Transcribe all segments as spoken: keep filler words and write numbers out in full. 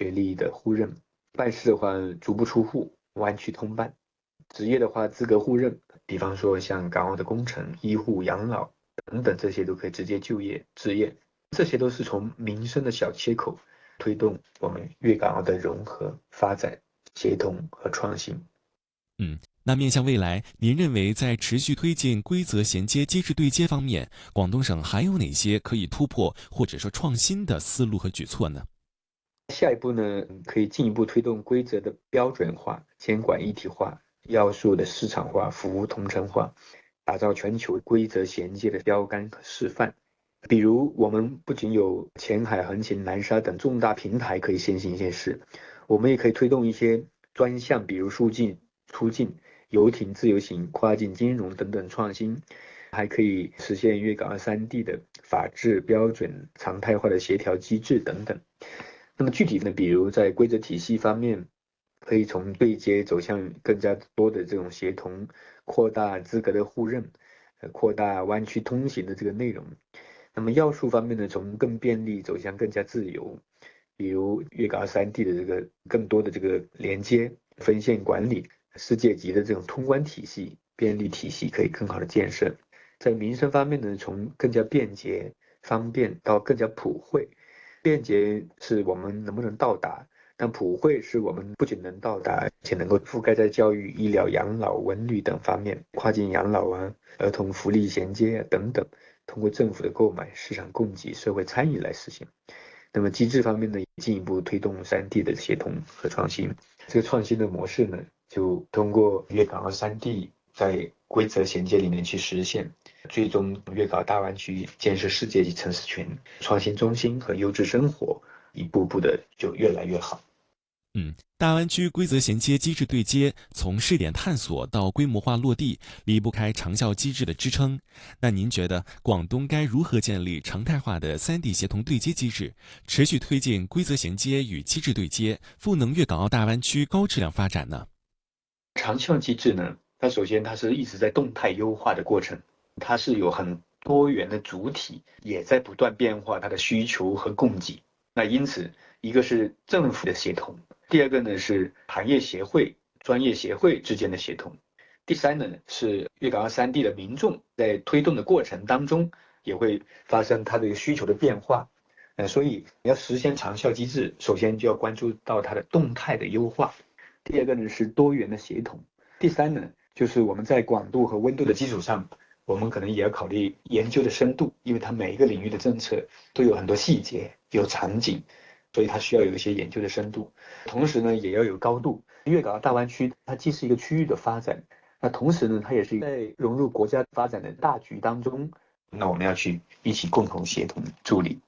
学历的互认，办事的话足不出户，湾区通办，职业的话资格互认，比方说像港澳的工程、医护、养老等等，这些都可以直接就业置业，这些都是从民生的小切口推动我们粤港澳的融合、发展、协同和创新。 嗯，那面向未来，您认为在持续推进规则衔接、机制对接方面，广东省还有哪些可以突破或者说创新的思路和举措呢？ 下一步呢，可以进一步推动规则的标准化、监管一体化、要素的市场化、服务同城化，打造全球规则衔接的标杆和示范。比如，我们不仅有前海、横琴、南沙等重大平台可以先行先试，我们也可以推动一些专项，比如入境、出境、游艇自由行、跨境金融等等创新，还可以实现粤港澳三地的法治标准常态化的协调机制等等。那么具体呢，比如在规则体系方面，可以从对接走向更加多的这种协同，扩大资格的互认，呃，扩大湾区通行的这个内容。那么要素方面呢，从更便利走向更加自由，比如粤港澳三地的这个更多的这个连接、分线管理、世界级的这种通关体系、便利体系可以更好的建设。在民生方面呢，从更加便捷、方便到更加普惠。便捷是我们能不能到达，但普惠是我们不仅能到达，而且能够覆盖在教育、医疗、养老、文旅等方面，跨境养老啊、儿童福利衔接啊等等，通过政府的购买、市场供给、社会参与来实现。那么机制方面呢，进一步推动三地的协同和创新。这个创新的模式呢，就通过粤港澳三地在规则衔接里面去实现，最终粤港澳大湾区建设世界级城市群、创新中心和优质生活，一步步的就越来越好。 嗯，大湾区规则衔接机制对接，从试点探索到规模化落地，离不开长效机制的支撑。那您觉得广东该如何建立常态化的三地协同对接机制，持续推进规则衔接与机制对接，赋能粤港澳大湾区高质量发展呢？ 长效机制呢，它首先它是一直在动态优化的过程，它是有很多元的主体，也在不断变化它的需求和供给。那因此，一个是政府的协同，第二个呢是行业协会、专业协会之间的协同，第三呢是粤港澳三地的民众在推动的过程当中也会发生它的需求的变化。呃，所以要实现长效机制，首先就要关注到它的动态的优化。第二个呢是多元的协同，第三呢就是我们在广度和温度的基础上，我们可能也要考虑研究的深度，因为它每一个领域的政策都有很多细节，有场景，所以它需要有一些研究的深度。同时呢，也要有高度。粤港澳大湾区它既是一个区域的发展，那同时呢，它也是在融入国家发展的大局当中。那我们要去一起共同协同助力。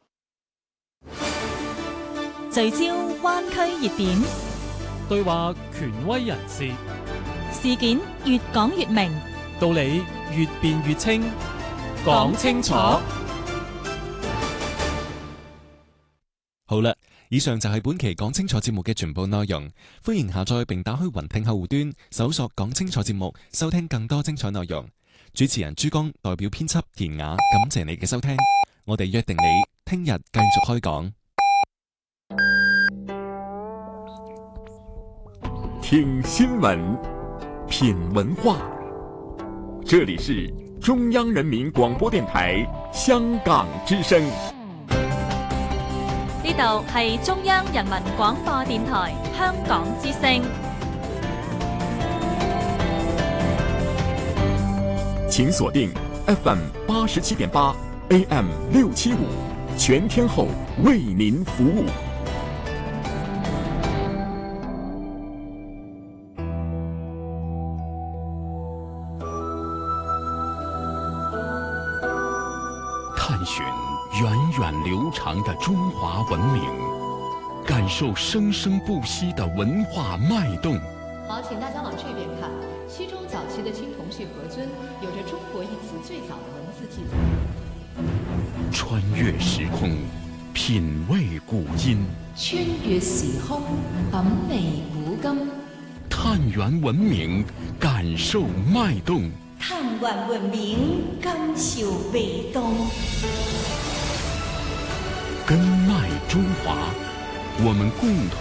聚焦灣區熱點， 對話權威人士， 事件越講越明， 道理越辯越清，講清楚。 好啦，以上就係本期講清楚節目嘅全部內容。歡迎下載並打開雲聽客戶端，搜索講清楚節目，收聽更多精彩內容。主持人朱江代表編輯田雅，感謝你嘅收聽。我哋約定你聽日繼續開講。 听新闻，品文化，这里是中央人民广播電台香港之聲。 呢度係中央人民廣播電台香港之聲。 請鎖定 F M 八十七點八 A M 六七五，全天候為您服務。探尋源遠流長的中華文明，感受生生不息的文化脈動。 好，請大家往這邊看，西周早期的青銅器盒尊有着中國一詞最早的文字記載。 穿越時空，品味古今。 穿越時空，品味古今。 探源文明，感受脈動。 探源文明，感受脈動。 根脈中華，我們共同